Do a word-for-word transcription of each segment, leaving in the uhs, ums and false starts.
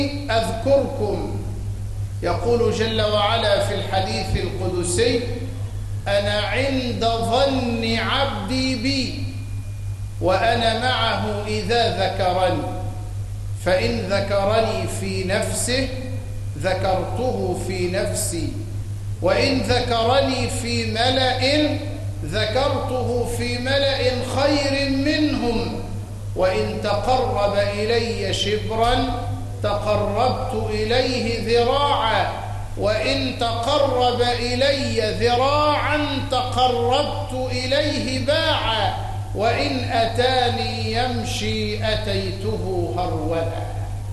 أذكركم. يقول جل وعلا في الحديث القدسي: أنا عند ظن عبدي بي وأنا معه إذا ذكرني، فإن ذكرني في نفسه ذكرته في نفسي، وإن ذكرني في ملأ ذكرته في ملأ خير منهم، وإن تقرب إلي شبرا تقربت إليه ذراعا، وإن تقرب إلي ذراعا تقربت إليه باعا، وإن أتاني يمشي أتيته هرولا.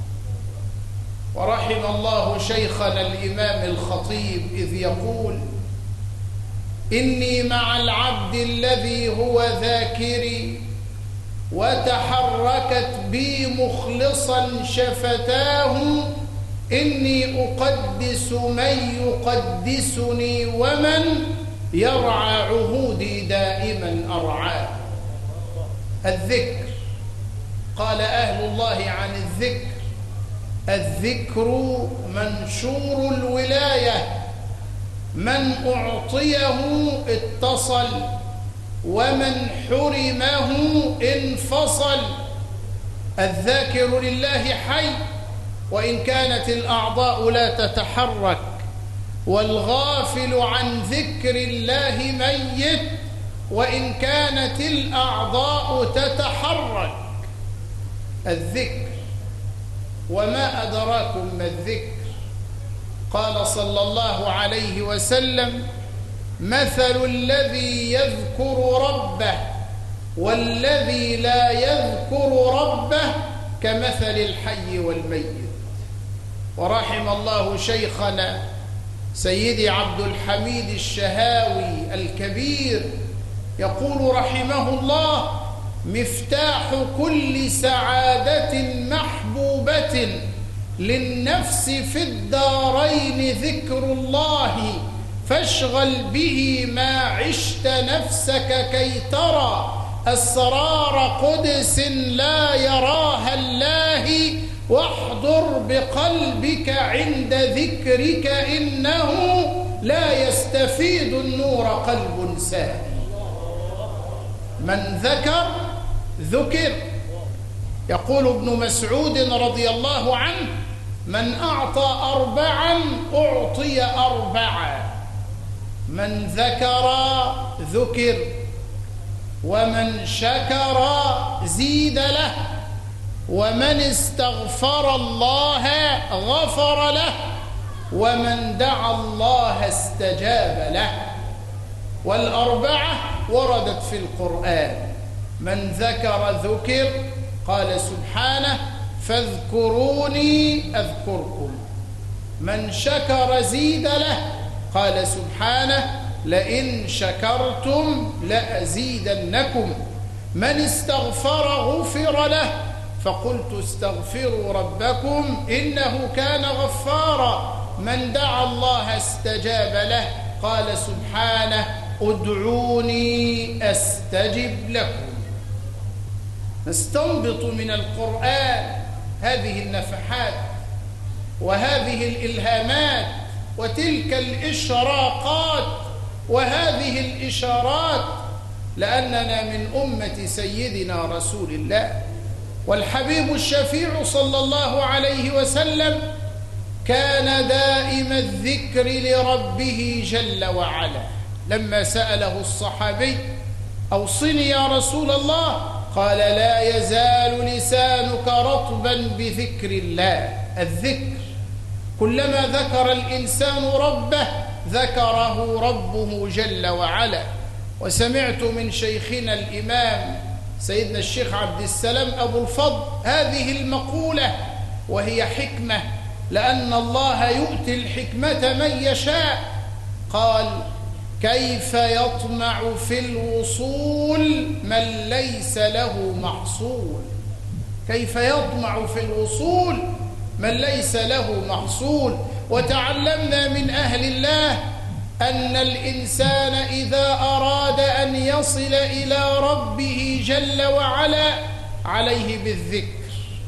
ورحم الله شيخنا الإمام الخطيب إذ يقول: إني مع العبد الذي هو ذاكري وتحركت بي مخلصا شفتاه، إني أقدس من يقدسني ومن يرعى عهودي دائما أرعاه. الذكر، قال أهل الله عن الذكر: الذكر منشور الولاية، من أعطيه اتصل ومن حرمه انفصل. الذاكر لله حي وإن كانت الأعضاء لا تتحرك، والغافل عن ذكر الله ميت وإن كانت الأعضاء تتحرك. الذكر، وما أدراكم ما الذكر؟ قال صلى الله عليه وسلم: مثل الذي يذكر ربه والذي لا يذكر ربه كمثل الحي والميت. ورحم الله شيخنا سيدي عبد الحميد الشهاوي الكبير، يقول رحمه الله: مفتاح كل سعادة محبوبة للنفس في الدارين ذكر الله، فاشغل به ما عشت نفسك كي ترى أسرار قدس لا يراها الله، واحضر بقلبك عند ذكرك إنه لا يستفيد النور قلب ساهي. من ذكر ذكر. يقول ابن مسعود رضي الله عنه: من أعطى أربعا أعطي أربعا، من ذكر ذكر، ومن شكر زيد له، ومن استغفر الله غفر له، ومن دعا الله استجاب له. والأربعة وردت في القرآن: من ذكر ذكر، قال سبحانه: فاذكروني أذكركم. من شكر زيد له، قال سبحانه: لئن شكرتم لأزيدنكم. من استغفر غفر له، فقلت استغفروا ربكم إنه كان غفارا. من دعا الله استجاب له، قال سبحانه: ادعوني أستجب لكم. نستنبط من القرآن هذه النفحات وهذه الإلهامات وتلك الإشراقات وهذه الإشارات، لأننا من أمة سيدنا رسول الله. والحبيب الشفيع صلى الله عليه وسلم كان دائم الذكر لربه جل وعلا. لما سأله الصحابي: أوصني يا رسول الله، قال: لا يزال لسانك رطبا بذكر الله. الذكر، كلما ذكر الإنسان ربه ذكره ربه جل وعلا. وسمعت من شيخنا الإمام سيدنا الشيخ عبد السلام أبو الفضل هذه المقولة، وهي حكمة، لأن الله يؤتي الحكمة من يشاء. قال: كيف يطمع في الوصول من ليس له محصول؟ كيف يطمع في الوصول من ليس له محصول؟ وتعلمنا من أهل الله أن الإنسان إذا أراد أن يصل إلى ربه جل وعلا عليه بالذكر.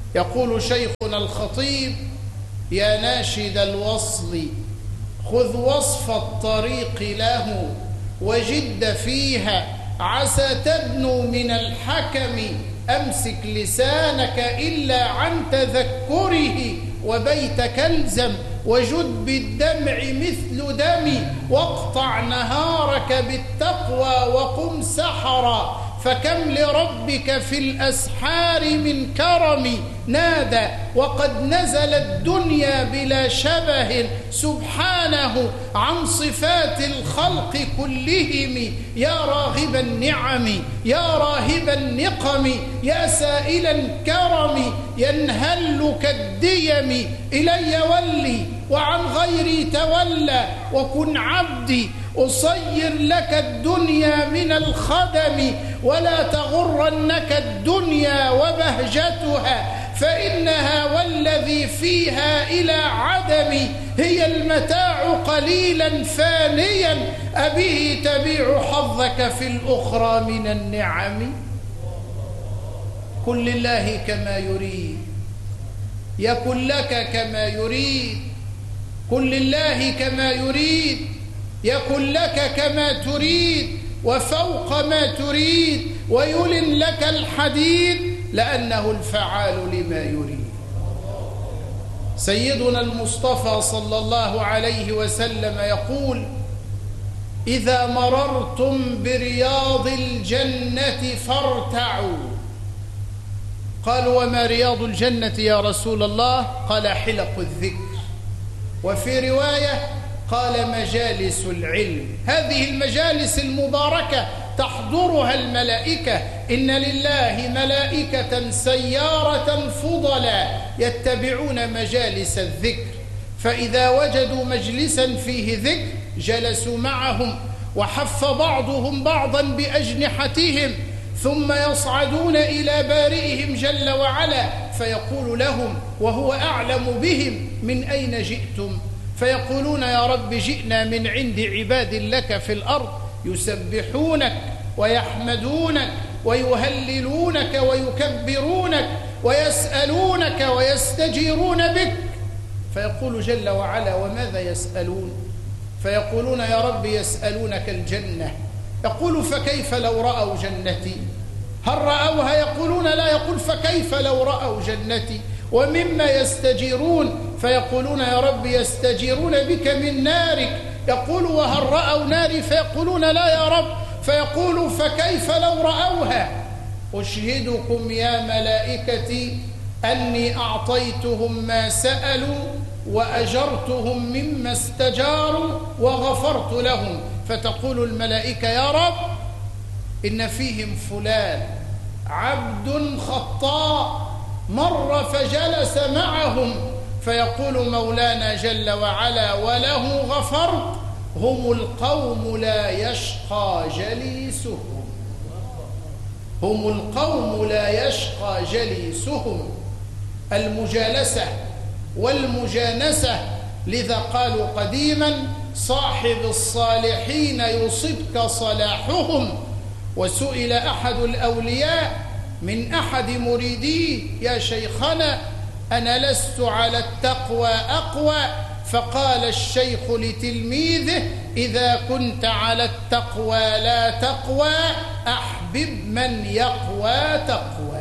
يقول شيخنا الخطيب: يا ناشد الوصل خذ وصف الطريق له وجد فيها عسى تدنو من الحكم، أمسك لسانك إلا عن تذكره وبيتك الزم وجد بالدمع مثل دمي، واقطع نهارك بالتقوى وقم سحرا، فكم لربك في الأسحار من كرم، نادى وقد نزل الدنيا بلا شبه سبحانه عن صفات الخلق كلهم، يا راغب النعم يا راهب النقم يا سائل الكرم، ينهل كالديم إلي ولي وعن غيري تولى، وكن عبدي أصير لك الدنيا من الخدم، ولا تغرنك الدنيا وبهجتها، فإنها والذي فيها إلى عدم، هي المتاع قليلا فانيا، أبه تبيع حظك في الأخرى من النعم. كن لله كما يريد يكن لك كما يريد، كن لله كما يريد يكن لك كما تريد وفوق ما تريد، ويلن لك الحديد لأنه الفعال لما يريد. سيدنا المصطفى صلى الله عليه وسلم يقول: إذا مررتم برياض الجنة فارتعوا. قالوا: وما رياض الجنة يا رسول الله؟ قال: حلق الذكر. وفي رواية قال: مجالس العلم. هذه المجالس المباركة تحضرها الملائكة، إن لله ملائكة سيارة فضلا يتبعون مجالس الذكر، فإذا وجدوا مجلسا فيه ذكر جلسوا معهم، وحف بعضهم بعضا بأجنحتهم، ثم يصعدون إلى بارئهم جل وعلا فيقول لهم وهو أعلم بهم: من أين جئتم؟ فيقولون: يا رب جئنا من عند عباد لك في الأرض يسبحونك ويحمدونك ويهللونك ويكبرونك ويسألونك ويستجيرون بك. فيقول جل وعلا: وماذا يسألون؟ فيقولون: يا رب يسألونك الجنة. يقول: فكيف لو رأوا جنتي؟ هل رأوها؟ يقولون: لا. يقول: فكيف لو رأوا جنتي؟ ومما يستجيرون؟ فيقولون: يا رب يستجيرون بك من نارك. يقول: وهل رأوا ناري؟ فيقولون: لا يا رب. فيقول: فكيف لو رأوها؟ أشهدكم يا ملائكتي أني أعطيتهم ما سألوا وأجرتهم مما استجاروا وغفرت لهم. فتقول الملائكة: يا رب إن فيهم فلان عبد خطاء مر فجلس معهم. فيقول مولانا جل وعلا: وله غفرت، هم القوم لا يشقى جليسهم، هم القوم لا يشقى جليسهم. المجالسة والمجانسة، لذا قالوا قديما: صاحب الصالحين يصبك صلاحهم. وسئل أحد الأولياء من أحد مريديه: يا شيخنا أنا لست على التقوى أقوى. فقال الشيخ لتلميذه: إذا كنت على التقوى لا تقوى أحبب من يقوى تقوى.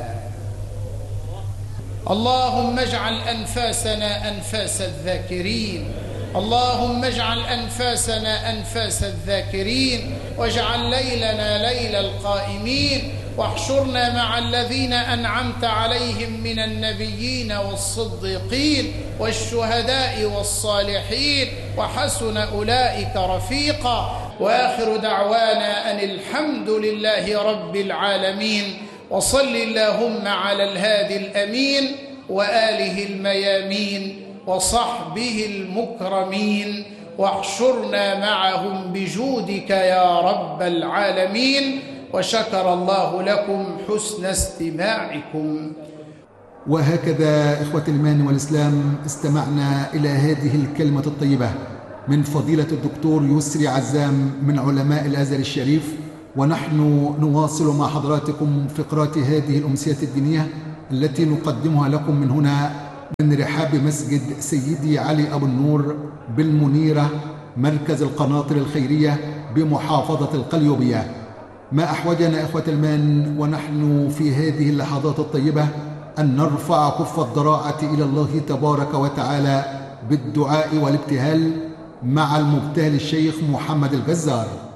اللهم اجعل أنفاسنا أنفاس الذاكرين، اللهم اجعل أنفاسنا أنفاس الذاكرين، واجعل ليلنا ليل القائمين، واحشرنا مع الذين أنعمت عليهم من النبيين والصديقين والشهداء والصالحين، وحسن أولئك رفيقا. وآخر دعوانا أن الحمد لله رب العالمين، وصل اللهم على الهادي الأمين وآله الميامين وصحبه المكرمين، واحشرنا معهم بجودك يا رب العالمين. وشكر الله لكم حسن استماعكم. وهكذا إخوة الإيمان والإسلام استمعنا إلى هذه الكلمة الطيبة من فضيلة الدكتور يسري عزام من علماء الأزهر الشريف، ونحن نواصل مع حضراتكم فقرات هذه الأمسية الدينية التي نقدمها لكم من هنا من رحاب مسجد سيدي علي أبو النور بالمنيرة، مركز القناطر الخيرية بمحافظة القليوبية. ما أحوجنا إخوة الإيمان ونحن في هذه اللحظات الطيبة أن نرفع كف الضراعة إلى الله تبارك وتعالى بالدعاء والابتهال مع المبتهل الشيخ محمد الجزار.